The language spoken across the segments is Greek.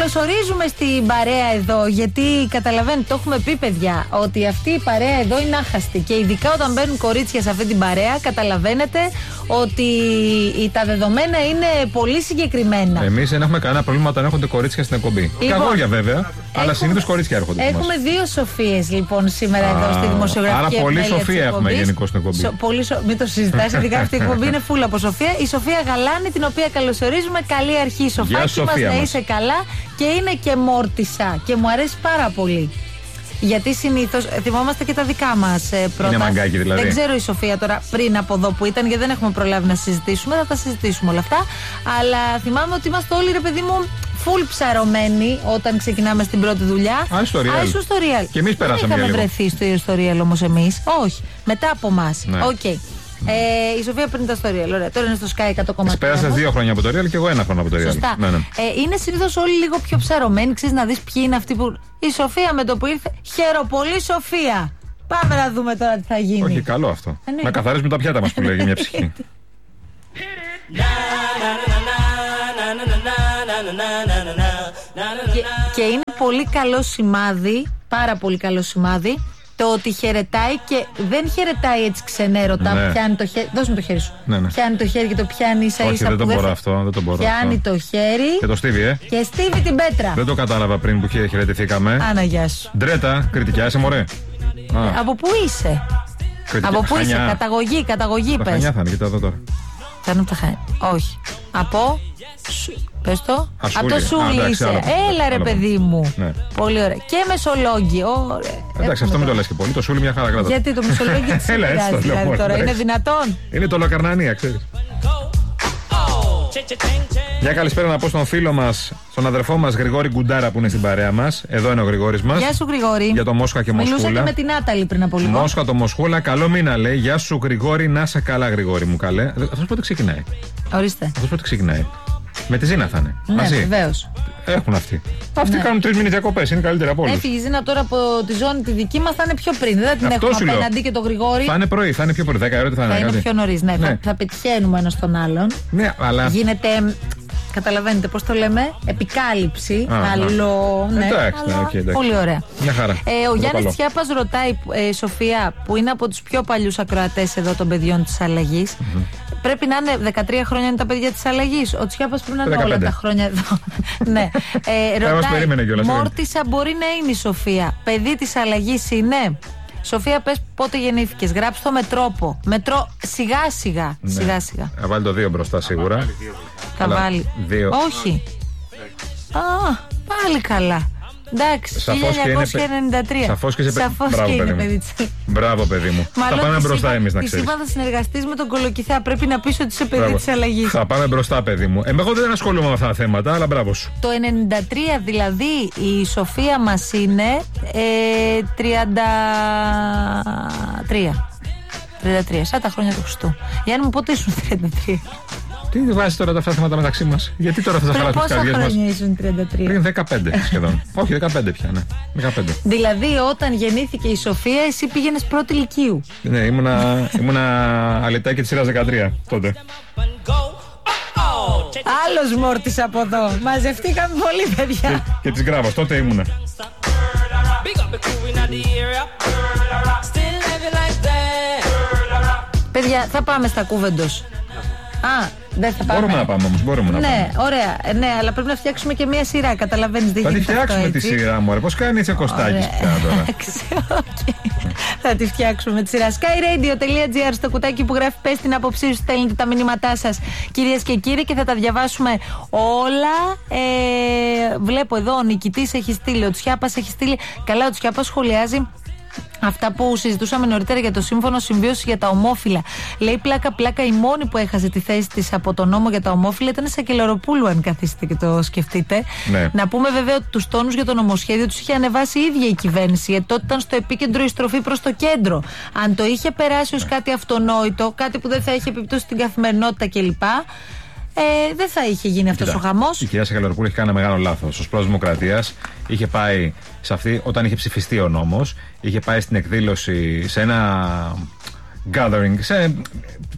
καλωσορίζουμε στην παρέα εδώ, γιατί καταλαβαίνετε, το έχουμε πει, παιδιά, ότι αυτή η παρέα εδώ είναι άχαστη. Και ειδικά όταν μπαίνουν κορίτσια σε αυτή την παρέα, καταλαβαίνετε ότι τα δεδομένα είναι πολύ συγκεκριμένα. Εμείς δεν έχουμε κανένα πρόβλημα όταν έρχονται κορίτσια στην εκπομπή. Λοιπόν, καγόρια βέβαια, αλλά συνήθως κορίτσια έρχονται. Έχουμε δύο Σοφίες λοιπόν σήμερα εδώ στη δημοσιογραφική. Άρα πολύ Σοφία έχουμε γενικώς στην εκπομπή. Μην το συζητάς, ειδικά αυτή η εκπομπή είναι φούλα από Σοφία. Η Σοφία Γαλάνη, την οποία καλωσορίζουμε. Καλή αρχή, Σοφάκη μας, να είσαι καλά. Και είναι και μόρτισα και μου αρέσει πάρα πολύ. Γιατί συνήθως θυμόμαστε και τα δικά μας πρώτα. Είναι μαγκάκι δηλαδή. Δεν ξέρω η Σοφία τώρα πριν από εδώ που ήταν, γιατί δεν έχουμε προλάβει να συζητήσουμε. Θα τα συζητήσουμε όλα αυτά. Αλλά θυμάμαι ότι είμαστε όλοι, ρε παιδί μου, full ψαρωμένοι όταν ξεκινάμε στην πρώτη δουλειά. Άισου στο Real. Και εμείς περάσαμε. Δεν είχαμε βρεθεί στο Real όμως εμείς. Όχι. Μετά από εμάς. Ναι. Okay. Η Σοφία πριν ήταν στο Real. Ωραία. Τώρα είναι στο Sky 100,3. Πέρασε 2 χρόνια από το Real και εγώ 1 χρόνο από το Real. Σωστά. Ναι. Είναι συνήθως όλοι λίγο πιο ψαρωμένοι. Ξέρεις, να δεις ποιοι είναι αυτοί που. Η Σοφία με το που ήρθε. Χαιροπολή Σοφία. Πάμε να δούμε τώρα τι θα γίνει. Όχι, καλό αυτό. Να καθαρίζουμε τα πιάτα μας που λέγει μια ψυχή. Και είναι πολύ καλό σημάδι, πάρα πολύ καλό σημάδι, το ότι χαιρετάει και δεν χαιρετάει έτσι ξενέρωτα. Ναι. Πιάνει το χέρι. Δώσ' μου το χέρι σου. Ναι. Πιάνει το χέρι και το πιάνει ίσα ίσα. Όχι, δεν το μπορώ αυτό. Δεν το μπορώ. Πιάνει το χέρι. Και το στίβει, Και στίβει την πέτρα. Δεν το κατάλαβα πριν που χαιρετηθήκαμε. Άνα, γεια σου. Ντρέτα, κριτικιά είσαι, μωρέ. Από πού είσαι? Κριτικιά. Από πού Χανιά. είσαι? Καταγωγή Τα πες. Χανιά θα είναι, κοίτα εδώ τώρα. Θα είναι από τα Χανιά. Όχι. Από. Πες το. Ασούλη. Από το Σούλη εντάξει, είσαι. άλλο. Έλα ρε Άλλο. παιδί μου. Ναι. Πολύ ωραία. Και Μεσολόγγι. Ωραία. Εντάξει, αυτό μην το λες και πολύ. Το Σούλη μια χαρά κράτα. Γιατί το Μεσολόγγι της Έλα, έτσι το λέω δηλαδή μόνο, τώρα. Είναι εντάξει. δυνατόν? Είναι το Λακαρνανία, ξέρεις. Μια καλησπέρα να πω στον φίλο μας, στον αδερφό μας Γρηγόρη Γκουντάρα που είναι στην παρέα μας. Εδώ είναι ο Γρηγόρης μας. Γεια σου Γρηγόρη. Για το Μόσχα και Μοσχούλα. Μιλούσα και με την Νάταλη πριν από λίγο. Μόσχα το Μοσχούλα, καλό μήνα λέει. Γεια σου Γρηγόρη, να σε καλά Γρηγόρη μου καλέ. Αυτό πότε ξεκινάει? Ορίστε. Αυτό πότε ξεκινάει? Με τη Ζήνα θα είναι. Ναι, Μαζί. βεβαίως. Έχουν αυτοί. Αυτοί κάνουν 3 μήνες διακοπές, είναι καλύτερα από όλους. Έφυγε η Ζήνα τώρα από τη ζώνη τη δική μας, θα είναι πιο πριν. Δεν την Αυτό έχουμε σου λέω. απέναντι και το Γρηγόρη. Θα είναι πρωί, θα είναι πιο πρωί. 10 ώρα θα είναι. Θα είναι κάτι. πιο νωρίς. Ναι, Ναι. θα πετυχαίνουμε ένας τον άλλον. Ναι, αλλά. Γίνεται. Καταλαβαίνετε πώς το λέμε? Επικάλυψη. Άλλο. Ναι, Εντάξει, αλλά okay, εντάξει. πολύ ωραία. Μια χαρά. Ο Γιάννης Τσιάπας ρωτάει, Σοφία, που είναι από τους πιο παλιούς ακροατές εδώ των παιδιών της αλλαγής. Πρέπει να είναι 13 χρόνια είναι τα παιδιά της αλλαγής. Ο Τσιάπας πρέπει να είναι 15. όλα τα χρόνια εδώ. Ναι. περίμενε Ρωτάει, κιόλας, μόρτισα μπορεί να είναι η Σοφία. Παιδί της αλλαγής είναι? Σοφία, πες πότε γεννήθηκες. Γράψτε το με τρόπο. Σιγά σιγά. Ναι. Σιγά σιγά. Θα βάλει το 2 μπροστά σίγουρα. Θα Αλλά βάλει. 2. Όχι. Πάλι καλά. Εντάξει, Σαφώς και 1993. Σαφώς και είσαι Σαφώς και είναι παιδί μου. της. Μπράβο, παιδί μου. Θα πάμε μπροστά εμείς, να ξέρεις. Τη είπα θα συνεργαστείς με τον Κολοκυθά. Πρέπει να πεις ότι είσαι παιδί της αλλαγής. Θα πάμε μπροστά, παιδί μου. Εγώ δεν ασχολούμαι με αυτά τα θέματα, αλλά μπράβο σου. Το 93 δηλαδή η Σοφία μας είναι 33. 33, σαν τα χρόνια του Χριστού. Γιάννη μου, πότε ήσουν 33? Τι βάζει τώρα αυτά τα θέματα μεταξύ μας? Γιατί τώρα θα σας Πριν χαλάσουν τις πόσα καρδιές μας? χρόνια ήσουν 33? Πριν 15 σχεδόν. Όχι, 15 πια, ναι. 15. Δηλαδή όταν γεννήθηκε η Σοφία, εσύ πήγαινες πρώτη λυκείου. Ναι, ήμουνα αλετάκι της σειράς 13 τότε. Άλλος μόρτης από εδώ. Μαζευτήκαμε πολύ, παιδιά. Και της Γκράβας, τότε ήμουνα. Παιδιά, θα πάμε στα Κούβεντος. Δεν θα πάμε. Μπορούμε να πάμε όμως, μπορούμε να πάμε. Ναι, ωραία. Ναι, αλλά πρέπει να φτιάξουμε και μία σειρά. Καταλαβαίνεις, δεν Θα τη γίνεται αυτό, φτιάξουμε τη έτσι. σειρά μου, πώς κάνει έτσι ο Κωστάκης πια τώρα. Εντάξει, οκ. Θα τη φτιάξουμε τη σειρά. skyradio.gr στο κουτάκι που γράφει πες την άποψή σου, στέλνετε τα μηνύματά σας, κυρίες και κύριοι, και θα τα διαβάσουμε όλα. Βλέπω εδώ ο νικητής έχει στείλει, ο Τσιάπας έχει στείλει. Καλά, ο Τσιάπας σχολιάζει αυτά που συζητούσαμε νωρίτερα για το σύμφωνο συμβίωση για τα ομόφυλα. Λέει πλάκα-πλάκα η μόνη που έχασε τη θέση της από τον νόμο για τα ομόφυλα ήταν η Σακελαροπούλου, αν καθίσετε και το σκεφτείτε. Ναι. Να πούμε βέβαια ότι τους τόνους για το νομοσχέδιο τους είχε ανεβάσει η ίδια η κυβέρνηση, γιατί τότε ήταν στο επίκεντρο η στροφή προς το κέντρο. Αν το είχε περάσει ως κάτι αυτονόητο, κάτι που δεν θα είχε επιπτώσει στην καθημερινότητα κλπ. Δεν θα είχε γίνει αυτός ο χαμός. Η κυρία Σακελαροπούλου έχει κάνει ένα μεγάλο λάθος. Ως πρόεδρος Δημοκρατίας είχε πάει σε αυτή, όταν είχε ψηφιστεί ο νόμος, είχε πάει στην εκδήλωση, σε ένα gathering,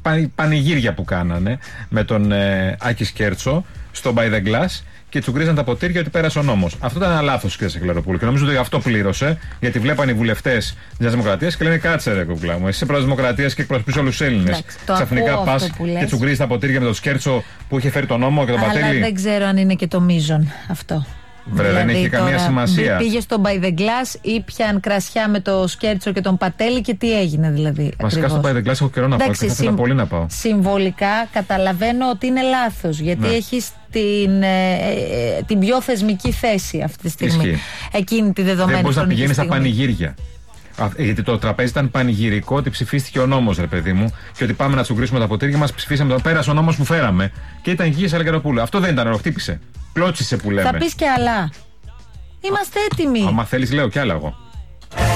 πανηγύρια που κάνανε με τον Άκη Σκέρτσο στο By the Glass και τσουγκρίζαν τα ποτήρια ότι πέρασε ο νόμος. Αυτό ήταν ένα λάθος, κύριε Σακελαροπούλου. Και νομίζω ότι αυτό πλήρωσε, γιατί βλέπαν οι βουλευτές της Νέας Δημοκρατίας και λένε κάτσε ρε κουκλά μου. Εσύ είσαι πρόεδρος Δημοκρατίας και εκπροσωπείς όλους τους Έλληνες. Ξαφνικά πας και τσουγκρίζεις τα ποτήρια με τον Σκέρτσο που είχε φέρει τον νόμο και τον Πατέλη. Αλλά δεν ξέρω αν είναι και το μείζον αυτό. Βρε, δεν έχει καμία σημασία. Πήγε στο By the Glass ή πιαν κρασιά με το Σκέρτσο και τον Πατέλη και τι έγινε δηλαδή. Βασικά στο By the Glass έχω καιρό να πάω και θα ήθελα πολύ να πάω. Συμβολικά καταλαβαίνω ότι είναι λάθος, γιατί έχεις την πιο θεσμική θέση αυτή τη στιγμή. Ισχύει. Εκείνη τη δεδομένη. Δεν μπορείς να πηγαίνεις στα στιγμή. πανηγύρια. Γιατί το τραπέζι ήταν πανηγυρικό ότι ψηφίστηκε ο νόμος, ρε παιδί μου, και ότι πάμε να τσουγκρίσουμε τα ποτήρια μας. Ψηφίσαμε τον πέρασε ο νόμος που φέραμε. Και ήταν γη Σαλικαροπούλου. Αυτό δεν ήταν, χτύπησε. Κλώτσισε που λέμε. Θα πεις και άλλα. Είμαστε έτοιμοι. Άμα θέλεις, λέω κι άλλα εγώ.